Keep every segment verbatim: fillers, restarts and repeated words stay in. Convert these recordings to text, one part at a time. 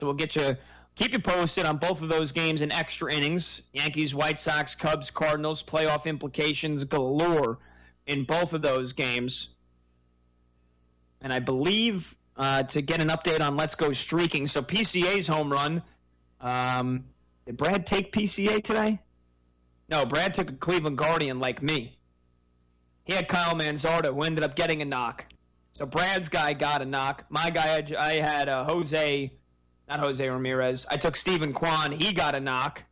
So we'll get you, keep you posted on both of those games in extra innings. Yankees, White Sox, Cubs, Cardinals, playoff implications galore in both of those games. And I believe uh, to get an update on Let's Go Streaking. So P C A's home run. Um, did Brad take P C A today? No, Brad took a Cleveland Guardian like me. He had Kyle Manzardo, who ended up getting a knock. So Brad's guy got a knock. My guy, I had uh, Jose, not Jose Ramirez. I took Stephen Kwan. He got a knock.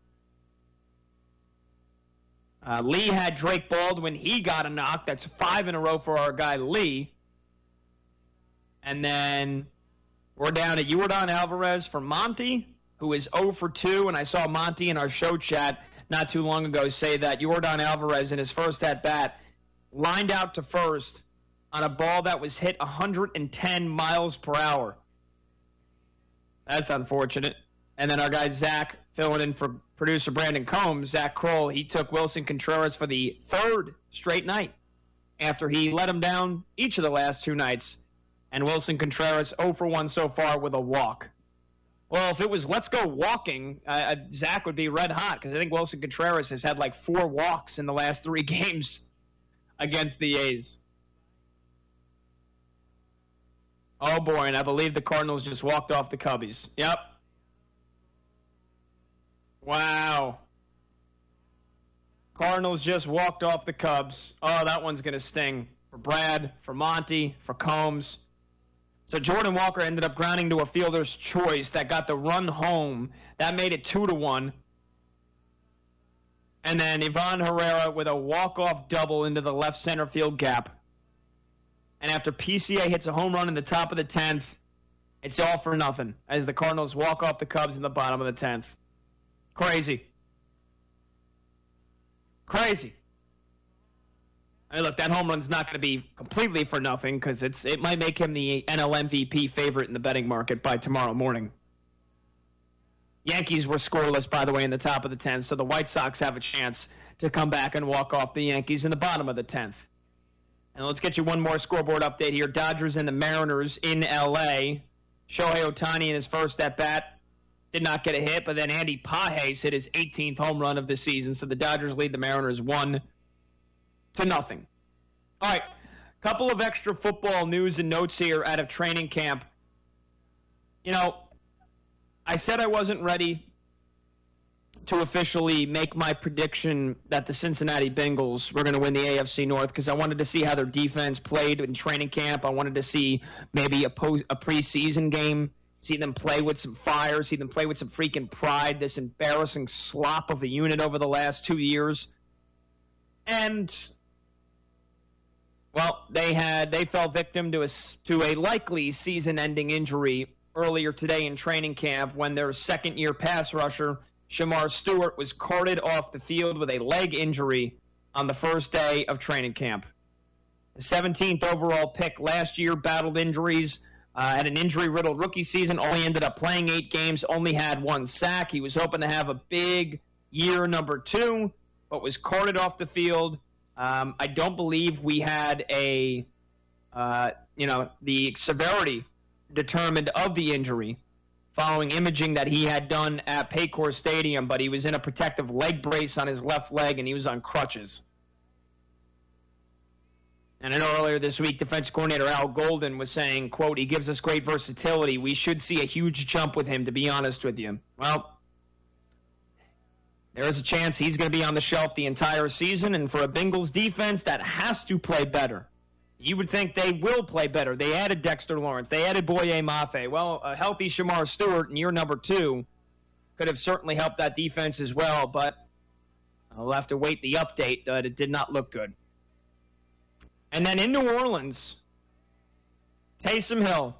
Uh, Lee had Drake Baldwin. He got a knock. That's five in a row for our guy Lee. And then we're down to Yordan Alvarez for Monty, who is oh for two. And I saw Monty in our show chat not too long ago say that Yordan Alvarez in his first at-bat lined out to first on a ball that was hit one hundred ten miles per hour. That's unfortunate. And then our guy Zach, filling in for producer Brandon Combs, Zach Kroll, he took Wilson Contreras for the third straight night after he let him down each of the last two nights. And Wilson Contreras oh for one so far with a walk. Well, if it was Let's Go Walking, uh, Zach would be red hot because I think Wilson Contreras has had like four walks in the last three games against the A's. Oh, boy, and I believe the Cardinals just walked off the Cubbies. Yep. Wow. Cardinals just walked off the Cubs. Oh, that one's going to sting for Brad, for Monty, for Combs. So Jordan Walker ended up grounding to a fielder's choice that got the run home. That made it two to one. And then Ivan Herrera with a walk-off double into the left center field gap. And after P C A hits a home run in the top of the tenth, it's all for nothing as the Cardinals walk off the Cubs in the bottom of the tenth. Crazy. Crazy. I mean, look, that home run's not going to be completely for nothing because it's it might make him the N L M V P favorite in the betting market by tomorrow morning. Yankees were scoreless, by the way, in the top of the tenth, so the White Sox have a chance to come back and walk off the Yankees in the bottom of the tenth. And let's get you one more scoreboard update here. Dodgers and the Mariners in L A. Shohei Ohtani in his first at-bat did not get a hit, but then Andy Pages hit his eighteenth home run of the season, so the Dodgers lead the Mariners one to nothing. All right, couple of extra football news and notes here out of training camp. You know, I said I wasn't ready to officially make my prediction that the Cincinnati Bengals were going to win the A F C North because I wanted to see how their defense played in training camp. I wanted to see maybe a, post, a preseason game, see them play with some fire, see them play with some freaking pride, this embarrassing slop of a unit over the last two years. And well, they had they fell victim to a, to a likely season-ending injury earlier today in training camp when their second-year pass rusher, Shamar Stewart, was carted off the field with a leg injury on the first day of training camp. The seventeenth overall pick last year battled injuries, uh, had an injury-riddled rookie season, only ended up playing eight games, only had one sack. He was hoping to have a big year number two, but was carted off the field. Um, I don't believe we had a, uh, you know, the severity determined of the injury following imaging that he had done at Paycor Stadium, but he was in a protective leg brace on his left leg and he was on crutches. And I know earlier this week, defensive coordinator Al Golden was saying, quote, he gives us great versatility. We should see a huge jump with him, to be honest with you. Well, there is a chance he's going to be on the shelf the entire season, and for a Bengals defense that has to play better. You would think they will play better. They added Dexter Lawrence. They added Boye Mafe. Well, a healthy Shamar Stewart in year number two could have certainly helped that defense as well, but I'll have to wait the update that it did not look good. And then in New Orleans, Taysom Hill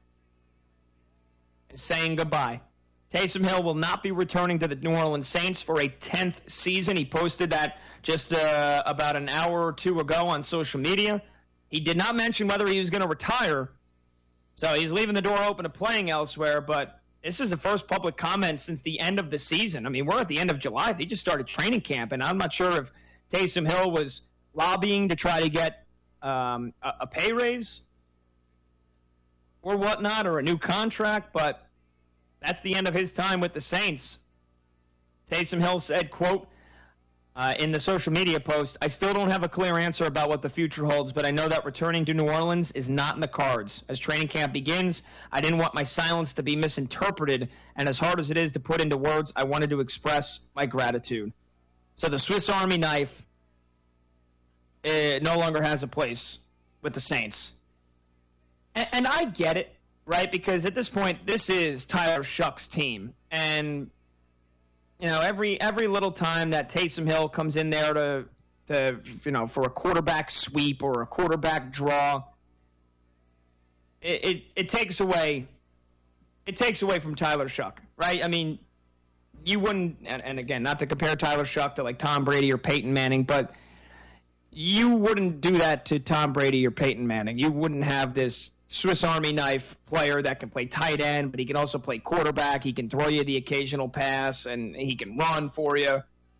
is saying goodbye. Taysom Hill will not be returning to the New Orleans Saints for a tenth season. He posted that just uh, about an hour or two ago on social media. He did not mention whether he was going to retire, so he's leaving the door open to playing elsewhere, but this is the first public comment since the end of the season. I mean, we're at the end of July. They just started training camp, and I'm not sure if Taysom Hill was lobbying to try to get um, a, a pay raise or whatnot or a new contract, but That's the end of his time with the Saints. Taysom Hill said, quote, Uh, in the social media post, I still don't have a clear answer about what the future holds, but I know that returning to New Orleans is not in the cards. As training camp begins, I didn't want my silence to be misinterpreted, and as hard as it is to put into words, I wanted to express my gratitude. So the Swiss Army knife it no longer has a place with the Saints. And, and I get it, right? Because at this point, this is Tyler Shuck's team, and you know, every every little time that Taysom Hill comes in there to, to you know, for a quarterback sweep or a quarterback draw, it, it, it takes away it takes away from Tyler Shuck, right? I mean, you wouldn't, and, and again, not to compare Tyler Shuck to like Tom Brady or Peyton Manning, but you wouldn't do that to Tom Brady or Peyton Manning. You wouldn't have this Swiss Army knife player that can play tight end, but he can also play quarterback. He can throw you the occasional pass, and he can run for you.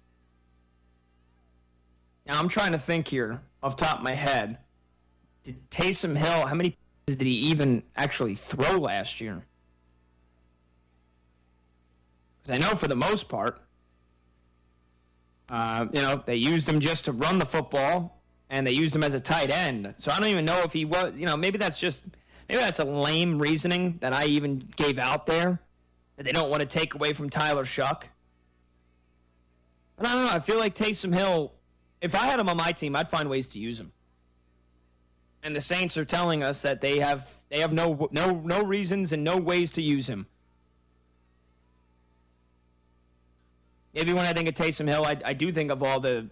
Now, I'm trying to think here off the top of my head. Did Taysom Hill, how many passes did he even actually throw last year? Because I know for the most part, uh, you know, they used him just to run the football, and they used him as a tight end. So I don't even know if he was, you know, maybe that's just, maybe that's a lame reasoning that I even gave out there, that they don't want to take away from Tyler Shuck. But I don't know, I feel like Taysom Hill, if I had him on my team, I'd find ways to use him. And the Saints are telling us that they have they have no no no reasons and no ways to use him. Maybe when I think of Taysom Hill, I, I do think of all the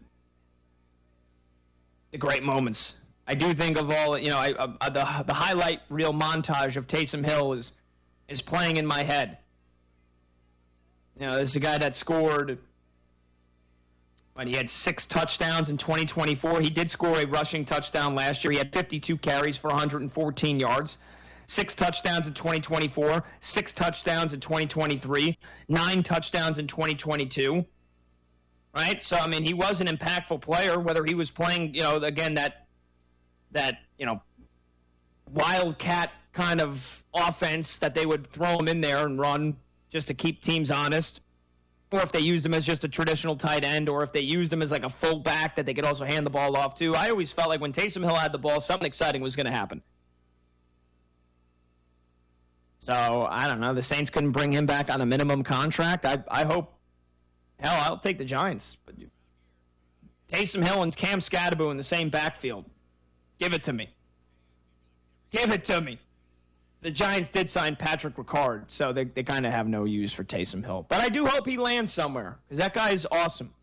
the great moments. I do think of all, you know, I, uh, the the highlight reel montage of Taysom Hill is is playing in my head. You know, this is a guy that scored, but he had six touchdowns in twenty twenty-four. He did score a rushing touchdown last year. He had fifty-two carries for one hundred fourteen yards. Six touchdowns in twenty twenty-four, six touchdowns in twenty twenty-three, nine touchdowns in twenty twenty-two. Right? So, I mean, he was an impactful player, whether he was playing, you know, again, that, that you know, wildcat kind of offense that they would throw him in there and run just to keep teams honest, or if they used him as just a traditional tight end, or if they used him as like a fullback that they could also hand the ball off to. I always felt like when Taysom Hill had the ball, something exciting was going to happen. So, I don't know. The Saints couldn't bring him back on a minimum contract. I I hope. Hell, I'll take the Giants. But Taysom Hill and Cam Scadaboo in the same backfield. Give it to me. Give it to me. The Giants did sign Patrick Ricard, so they, they kind of have no use for Taysom Hill. But I do hope he lands somewhere, because that guy is awesome.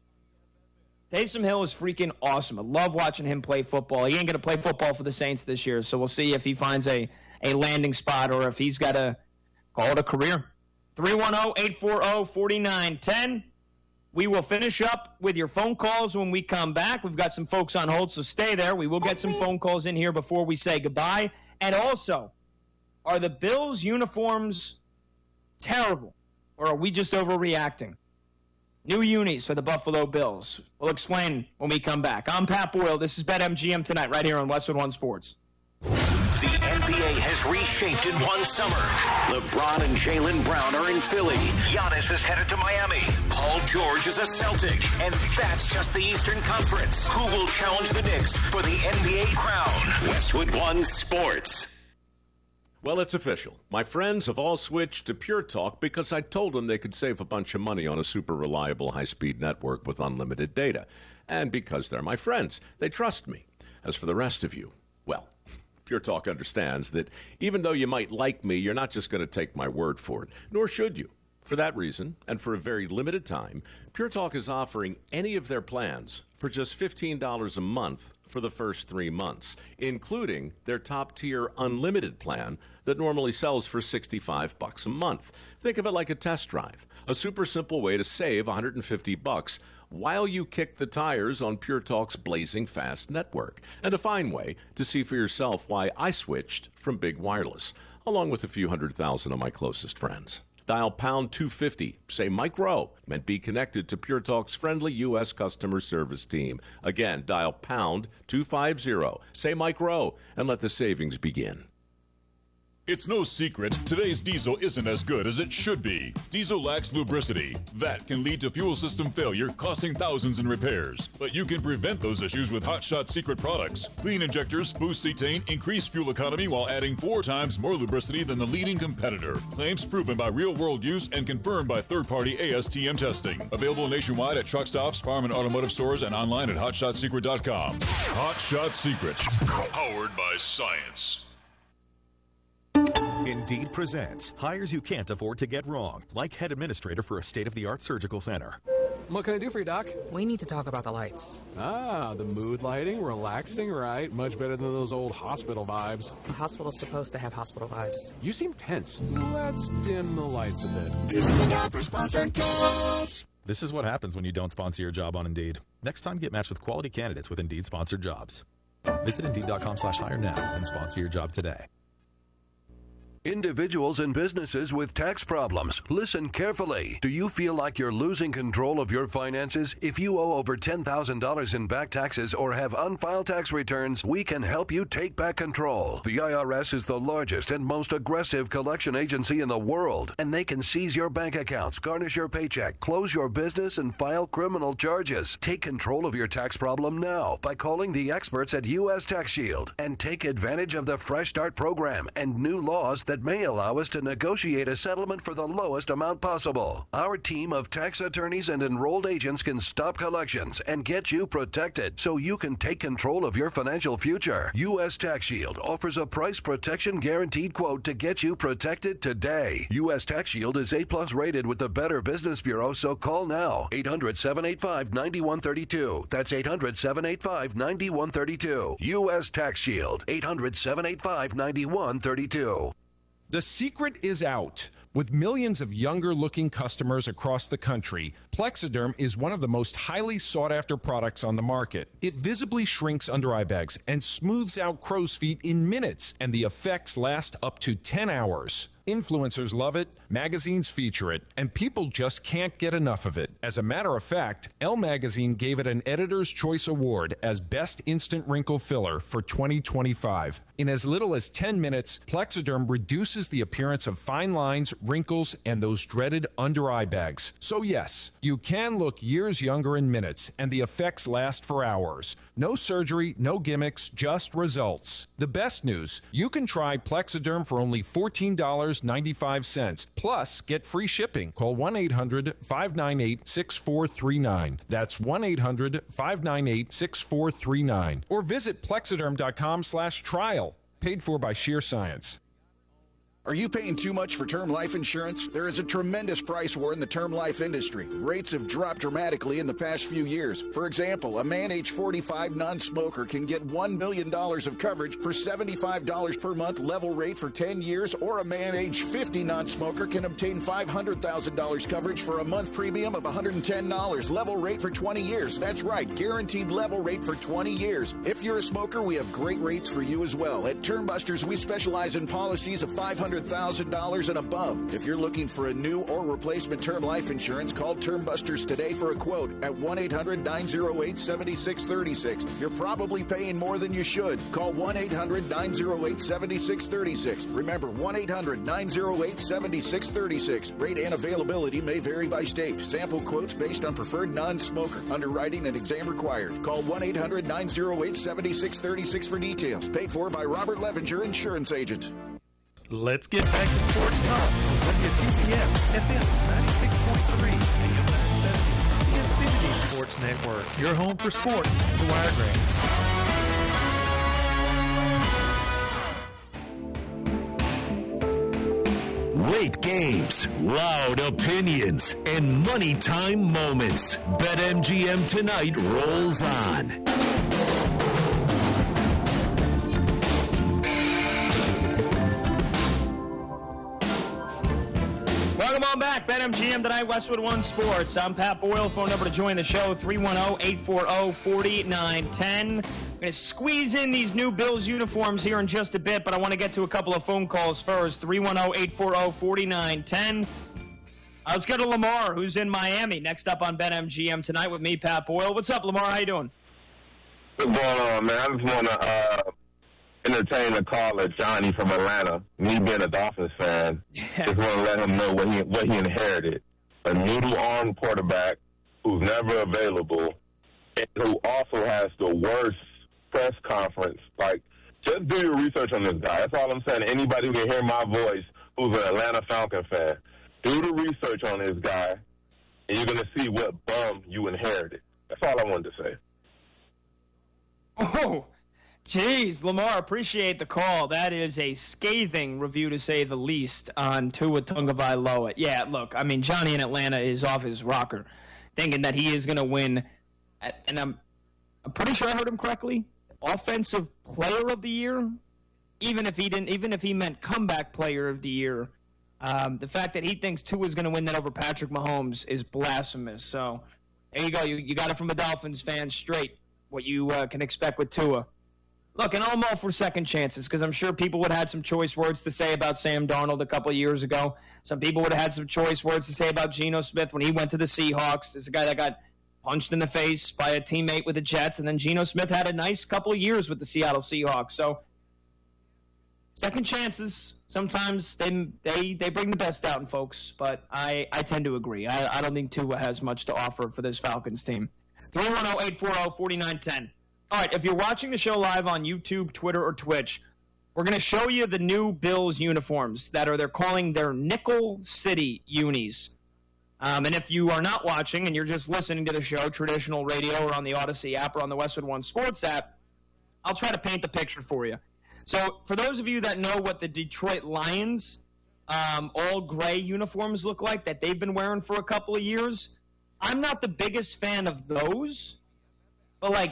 Taysom Hill is freaking awesome. I love watching him play football. He ain't going to play football for the Saints this year, so we'll see if he finds a, a landing spot or if he's got to call it a career. three one zero, eight four zero, four nine one zero. We will finish up with your phone calls when we come back. We've got some folks on hold, so stay there. We will get some phone calls in here before we say goodbye. And also, are the Bills' uniforms terrible, or are we just overreacting? New unis for the Buffalo Bills. We'll explain when we come back. I'm Pat Boyle. This is BetMGM tonight right here on Westwood One Sports. The N B A has reshaped in one summer. LeBron and Jaylen Brown are in Philly. Giannis is headed to Miami. Paul George is a Celtic. And that's just the Eastern Conference. Who will challenge the Knicks for the N B A crown? Westwood One Sports. Well, it's official. My friends have all switched to Pure Talk because I told them they could save a bunch of money on a super reliable high-speed network with unlimited data. And because they're my friends, they trust me. As for the rest of you, well, Pure Talk understands that even though you might like me, you're not just going to take my word for it, nor should you. For that reason, and for a very limited time, Pure Talk is offering any of their plans for just fifteen dollars a month for the first three months, including their top-tier unlimited plan that normally sells for sixty-five bucks a month. Think of it like a test drive, a super simple way to save one hundred fifty bucks while you kick the tires on Pure Talk's blazing fast network, and a fine way to see for yourself why I switched from Big Wireless, along with a few hundred thousand of my closest friends. Dial pound two fifty, say Mike Rowe, and be connected to Pure Talk's friendly U S customer service team. Again, dial pound two fifty, say Mike Rowe, and let the savings begin. It's no secret, today's diesel isn't as good as it should be. Diesel lacks lubricity. That can lead to fuel system failure, costing thousands in repairs. But you can prevent those issues with Hot Shot Secret products. Clean injectors boost cetane, increase fuel economy while adding four times more lubricity than the leading competitor. Claims proven by real-world use and confirmed by third-party A S T M testing. Available nationwide at truck stops, farm and automotive stores, and online at hot shot secret dot com. Hot Shot Secret. Powered by science. Indeed presents hires you can't afford to get wrong, like head administrator for a state-of-the-art surgical center. What can I do for you, Doc? We need to talk about the lights. Ah, the mood lighting, relaxing, right? Much better than those old hospital vibes. The hospital's supposed to have hospital vibes. You seem tense. Let's dim the lights a bit. This is the time for sponsored jobs. This is what happens when you don't sponsor your job on Indeed. Next time, get matched with quality candidates with Indeed-sponsored jobs. Visit Indeed.com slash hire now and sponsor your job today. Individuals and businesses with tax problems, listen carefully. Do you feel like you're losing control of your finances? If you owe over ten thousand dollars in back taxes or have unfiled tax returns, we can help you take back control. The I R S is the largest and most aggressive collection agency in the world, and they can seize your bank accounts, garnish your paycheck, close your business, and file criminal charges. Take control of your tax problem now by calling the experts at U S Tax Shield and take advantage of the Fresh Start program and new laws that may allow us to negotiate a settlement for the lowest amount possible. Our team of tax attorneys and enrolled agents can stop collections and get you protected so you can take control of your financial future. U S Tax Shield offers a price protection guaranteed quote to get you protected today. U S Tax Shield is A plus rated with the Better Business Bureau, so call now. eight hundred, seven eight five, nine one three two. That's eight hundred, seven eight five, nine one three two. U S Tax Shield. eight hundred, seven eight five, nine one three two. The secret is out. With millions of younger-looking customers across the country, Plexiderm is one of the most highly sought-after products on the market. It visibly shrinks under-eye bags and smooths out crow's feet in minutes, and the effects last up to ten hours. Influencers love it, magazines feature it, and people just can't get enough of it. As a matter of fact, Elle Magazine gave it an Editor's Choice Award as Best Instant Wrinkle Filler for twenty twenty-five. In as little as ten minutes, Plexiderm reduces the appearance of fine lines, wrinkles, and those dreaded under-eye bags. So yes, you can look years younger in minutes, and the effects last for hours. No surgery, no gimmicks, just results. The best news, you can try Plexiderm for only fourteen dollars and ninety-five cents. Plus, get free shipping. Call one eight hundred, five nine eight, six four three nine. That's one eight hundred, five nine eight, six four three nine. Or visit plexiderm.com slash trial. Paid for by Sheer Science. Are you paying too much for term life insurance? There is a tremendous price war in the term life industry. Rates have dropped dramatically in the past few years. For example, a man age forty-five non-smoker can get one million dollars of coverage for seventy-five dollars per month level rate for ten years, or a man age fifty non-smoker can obtain five hundred thousand dollars coverage for a month premium of one hundred ten dollars level rate for twenty years. That's right, guaranteed level rate for twenty years. If you're a smoker, we have great rates for you as well. At Term Busters, we specialize in policies of five hundred thousand dollars and above. If you're looking for a new or replacement term life insurance, call Term Busters today for a quote at one eight hundred, nine oh eight, seven six three six. You're probably paying more than you should. Call one eight hundred, nine oh eight, seven six three six. Remember, one eight hundred, nine oh eight, seven six three six. Rate and availability may vary by state. Sample quotes based on preferred non-smoker. Underwriting and exam required. Call one eight hundred, nine oh eight, seven six three six for details. Paid for by Robert Levinger, Insurance Agent. Let's get back to sports talk. W T P F F M ninety-six point three, A M seventy, the Infinity Sports Network. Your home for sports, the Wiregrass. Late games, loud opinions, and money time moments. BetMGM tonight rolls on. Welcome on back. BetMGM tonight, Westwood One Sports. I'm Pat Boyle. Phone number to join the show, three one zero, eight four zero, four nine one zero. I'm going to squeeze in these new Bills uniforms here in just a bit, but I want to get to a couple of phone calls first. three one zero, eight four zero, four nine one zero. Uh, let's go to Lamar, who's in Miami, next up on BetMGM tonight with me, Pat Boyle. What's up, Lamar? How you doing? What's going on, man? I just want to uh, entertain a call of Johnny from Atlanta. Me being a Dolphins fan, Yeah. just want to let him know what he what he inherited: a noodle-armed quarterback who's never available, and who also has the worst press conference. Like, just do your research on this guy. That's all I'm saying. Anybody who can hear my voice who's an Atlanta Falcon fan, do the research on this guy, and you're going to see what bum you inherited. That's all I wanted to say. Oh, geez, Lamar, appreciate the call. That is a scathing review, to say the least, on Tua Tagovailoa. Yeah, look, I mean, Johnny in Atlanta is off his rocker, thinking that he is going to win, and I'm, I'm pretty sure I heard him correctly, Offensive Player of the Year, even if he didn't, even if he meant Comeback Player of the Year. Um, the fact that he thinks Tua is going to win that over Patrick Mahomes is blasphemous. So there you go. You, you got it from a Dolphins fan straight, what you uh, can expect with Tua. Look, and I'm all for second chances because I'm sure people would have had some choice words to say about Sam Darnold a couple of years ago. Some people would have had some choice words to say about Geno Smith when he went to the Seahawks. This is a guy that got punched in the face by a teammate with the Jets, and then Geno Smith had a nice couple of years with the Seattle Seahawks. So second chances, sometimes they they they bring the best out in folks, but I, I tend to agree. I, I don't think Tua has much to offer for this Falcons team. three one zero, eight four zero, four nine one zero. All right, if you're watching the show live on YouTube, Twitter, or Twitch, we're going to show you the new Bills uniforms that are they're calling their Nickel City unis. Um, and if you are not watching and you're just listening to the show, traditional radio or on the Odyssey app or on the Westwood One Sports app, I'll try to paint the picture for you. So for those of you that know what the Detroit Lions um, all-gray uniforms look like that they've been wearing for a couple of years, I'm not the biggest fan of those, but, like,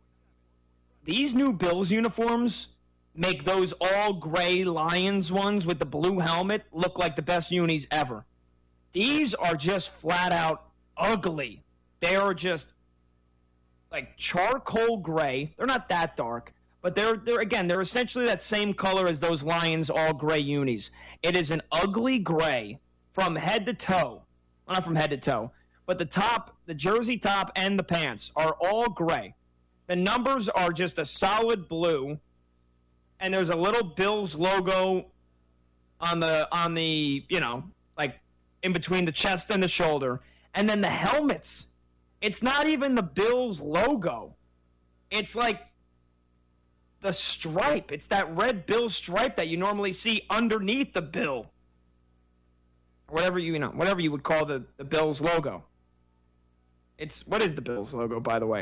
these new Bills uniforms make those all-gray Lions ones with the blue helmet look like the best unis ever. These are just flat-out ugly. They are just, like, charcoal gray. They're not that dark. But they're, they're again, they're essentially that same color as those Lions all-gray unis. It is an ugly gray from head to toe. Well, not from head to toe. But the top, the jersey top and the pants are all gray. The numbers are just a solid blue. And there's a little Bills logo on the, on the you know, like in between the chest and the shoulder. And then the helmets. It's not even the Bills logo. It's like the stripe. It's that red Bill stripe that you normally see underneath the bill. Whatever you, you know, whatever you would call the, the Bills logo. It's, what is the Bills logo, by the way?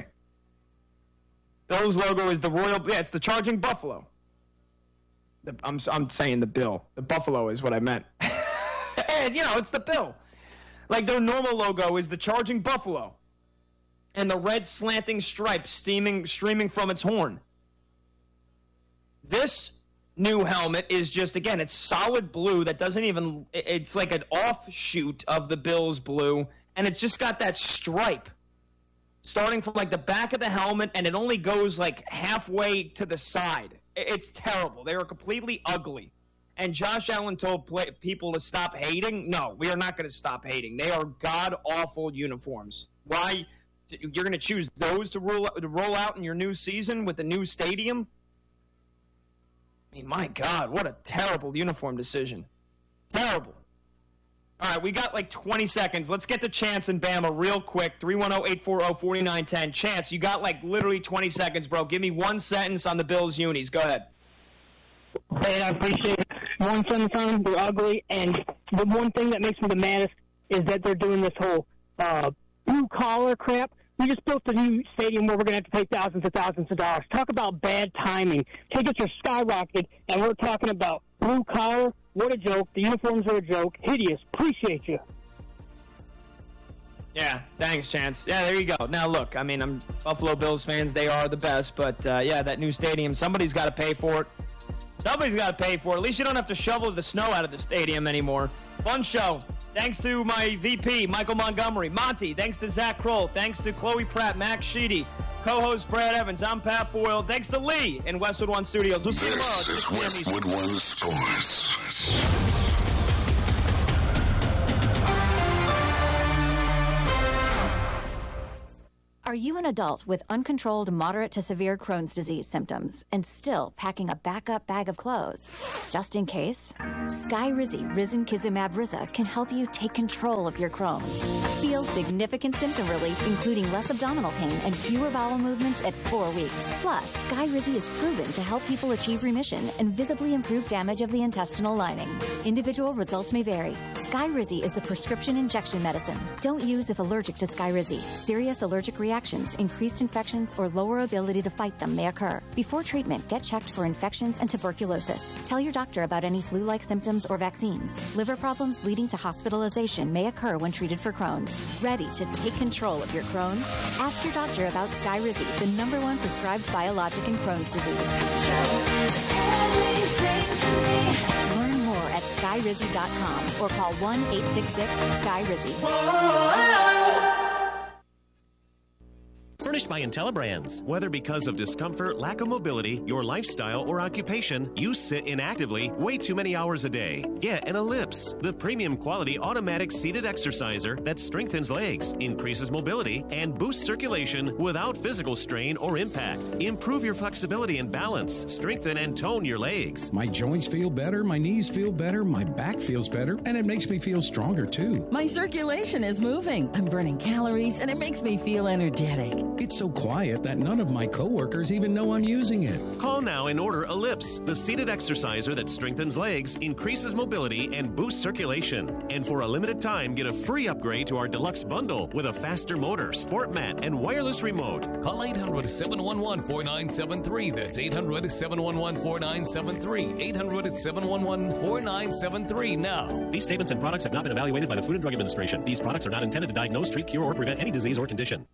Bills logo is the Royal, yeah, it's the Charging Buffalo. The, I'm, I'm saying the Bill. The Buffalo is what I meant. And, you know, it's the Bill. Like, their normal logo is the Charging Buffalo. And the red slanting stripe steaming, streaming from its horn. This new helmet is just, again, it's solid blue that doesn't even, it's like an offshoot of the Bills blue, and it's just got that stripe starting from like the back of the helmet, and it only goes like halfway to the side. It's terrible. They are completely ugly. And Josh Allen told play, people to stop hating. No, we are not going to stop hating. They are god-awful uniforms. Why? You're going to choose those to roll, to roll out in your new season with the new stadium? I mean, my God, what a terrible uniform decision. Terrible. All right, we got like twenty seconds. Let's get to Chance and Bama real quick. three one zero, eight four zero, four nine one zero. Chance, you got like literally twenty seconds, bro. Give me one sentence on the Bills unis. Go ahead. Hey, I appreciate it. One sentence on them, they're ugly. And the one thing that makes me the maddest is that they're doing this whole uh, blue-collar crap. We just built a new stadium where we're going to have to pay thousands and thousands of dollars. Talk about bad timing. Tickets are skyrocketed, and we're talking about blue collar. What a joke. The uniforms are a joke. Hideous. Appreciate you. Yeah, thanks, Chance. Yeah, there you go. Now, look, I mean, I'm Buffalo Bills fans. They are the best. But, uh, yeah, that new stadium, somebody's got to pay for it. Somebody's got to pay for it. At least you don't have to shovel the snow out of the stadium anymore. Fun show. Thanks to my V P, Michael Montgomery. Monty, thanks to Zach Kroll. Thanks to Chloe Pratt, Max Sheedy. Co-host Brad Evans. I'm Pat Boyle. Thanks to Lee in Westwood One Studios. We'll see you tomorrow. This is Westwood One Sports. Are you an adult with uncontrolled moderate to severe Crohn's disease symptoms and still packing a backup bag of clothes? Just in case, Skyrizi Risankizumab Riza can help you take control of your Crohn's. Feel significant symptom relief, including less abdominal pain and fewer bowel movements at four weeks. Plus, Skyrizi is proven to help people achieve remission and visibly improve damage of the intestinal lining. Individual results may vary. Skyrizi is a prescription injection medicine. Don't use if allergic to Skyrizi. Serious allergic reactions, increased infections, or lower ability to fight them may occur. Before treatment, get checked for infections and tuberculosis. Tell your doctor about any flu-like symptoms or vaccines. Liver problems leading to hospitalization may occur when treated for Crohn's. Ready to take control of your Crohn's? Ask your doctor about Skyrizi, the number one prescribed biologic in Crohn's disease. Learn more at skyrizi dot com or call one eight six six Skyrizi. Furnished by IntelliBrands. Whether because of discomfort, lack of mobility, your lifestyle, or occupation, you sit inactively way too many hours a day. Get an Ellipse, the premium quality automatic seated exerciser that strengthens legs, increases mobility, and boosts circulation without physical strain or impact. Improve your flexibility and balance. Strengthen and tone your legs. My joints feel better, my knees feel better, my back feels better, and it makes me feel stronger too. My circulation is moving. I'm burning calories, and it makes me feel energetic. It's so quiet that none of my coworkers even know I'm using it. Call now and order Ellipse, the seated exerciser that strengthens legs, increases mobility, and boosts circulation. And for a limited time, get a free upgrade to our deluxe bundle with a faster motor, sport mat, and wireless remote. Call eight hundred, seven one one, four nine seven three. That's eight hundred, seven one one, four nine seven three. eight hundred, seven one one, four nine seven three now. These statements and products have not been evaluated by the Food and Drug Administration. These products are not intended to diagnose, treat, cure, or prevent any disease or condition.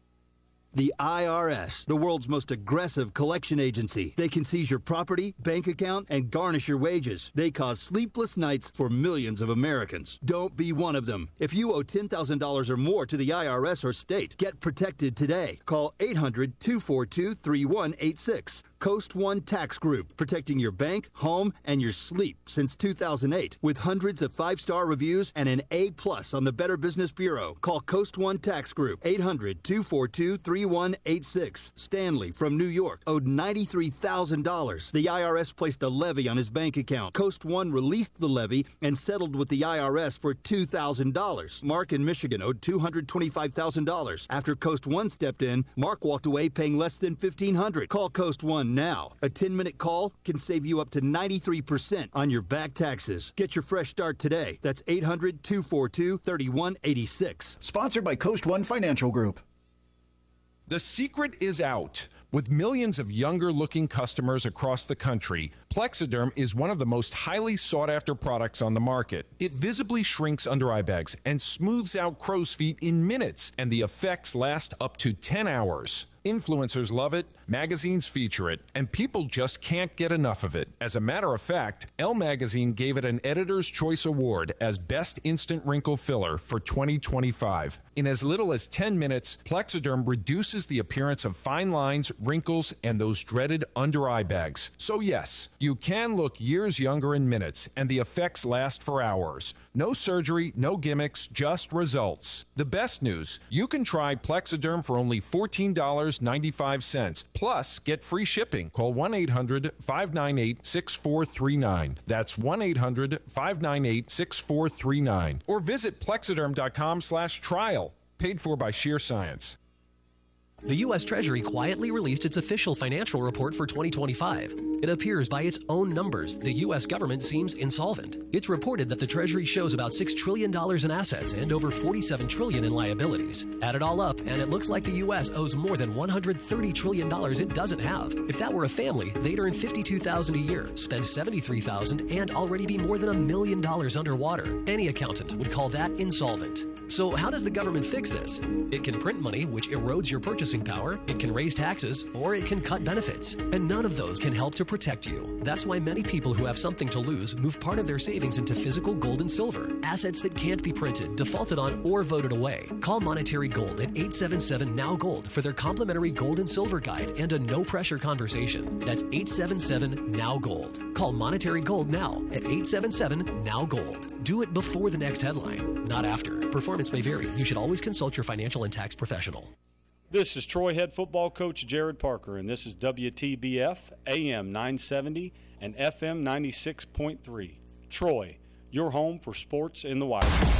The I R S, the world's most aggressive collection agency. They can seize your property, bank account, and garnish your wages. They cause sleepless nights for millions of Americans. Don't be one of them. If you owe ten thousand dollars or more to the I R S or state, get protected today. Call eight hundred, two four two, three one eight six. Coast One Tax Group, protecting your bank, home, and your sleep since two thousand eight. With hundreds of five-star reviews and an A plus on the Better Business Bureau. Call Coast One Tax Group, eight hundred, two four two, three one eight six. Stanley from New York owed ninety-three thousand dollars. The I R S placed a levy on his bank account. Coast One released the levy and settled with the I R S for two thousand dollars. Mark in Michigan owed two hundred twenty-five thousand dollars. After Coast One stepped in, Mark walked away paying less than fifteen hundred dollars. Call Coast One now. A ten-minute call can save you up to ninety-three percent on your back taxes. Get your fresh start today. That's eight hundred, two four two, three one eight six. Sponsored by Coast One Financial Group. The secret is out. With millions of younger-looking customers across the country, Plexiderm is one of the most highly sought-after products on the market. It visibly shrinks under eye bags and smooths out crow's feet in minutes, and the effects last up to ten hours. Influencers love it, magazines feature it, and people just can't get enough of it. As a matter of fact, Elle Magazine gave it an Editor's Choice Award as Best Instant Wrinkle Filler for twenty twenty-five. In as little as ten minutes, Plexiderm reduces the appearance of fine lines, wrinkles, and those dreaded under-eye bags. So yes, you can look years younger in minutes, and the effects last for hours. No surgery, no gimmicks, just results. The best news, you can try Plexiderm for only fourteen dollars and ninety-five cents. Plus, get free shipping. Call one eight hundred, five nine eight, six four three nine. That's one eight hundred, five nine eight, six four three nine. Or visit plexiderm.com slash trial. Paid for by Sheer Science. The U S Treasury quietly released its official financial report for twenty twenty-five. It appears by its own numbers, the U S government seems insolvent. It's reported that the Treasury shows about six trillion dollars in assets and over forty-seven trillion dollars in liabilities. Add it all up, and it looks like the U S owes more than one hundred thirty trillion dollars it doesn't have. If that were a family, they'd earn fifty-two thousand dollars a year, spend seventy-three thousand dollars, and already be more than a million dollars underwater. Any accountant would call that insolvent. So how does the government fix this? It can print money, which erodes your purchasing power, it can raise taxes, or it can cut benefits. And none of those can help to protect you. That's why many people who have something to lose move part of their savings into physical gold and silver, assets that can't be printed, defaulted on, or voted away. Call Monetary Gold at eight seven seven, N O W Gold for their complimentary gold and silver guide and a no-pressure conversation. That's eight seven seven, N O W Gold. Call Monetary Gold now at eight seven seven, N O W Gold. Do it before the next headline, not after. Performance may vary. You should always consult your financial and tax professional. This is Troy head football coach Jared Parker, and this is W T B F A M nine seventy and F M ninety-six point three. Troy, your home for sports in the wire.